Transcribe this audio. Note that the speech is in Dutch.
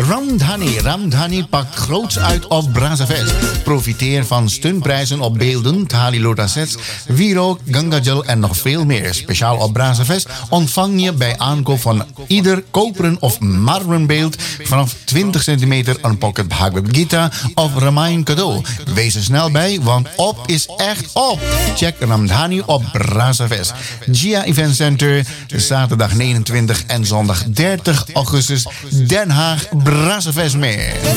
Ramdhani. Ramdhani pakt groots uit op Brazafest. Profiteer van stunprijzen op beelden, thali lota sets, wierook, gangajal en nog veel meer. Speciaal op Brazafest ontvang je bij aankoop van ieder koperen of marmeren beeld vanaf 20 centimeter een pocket Bhagavad Gita of Ramayana cadeau. Wees er snel bij, want op is echt op. Check Ramdhani op Brazafest. Gia Event Center, zaterdag 29 en zondag 30 augustus, Den Haag, Brazafest meer.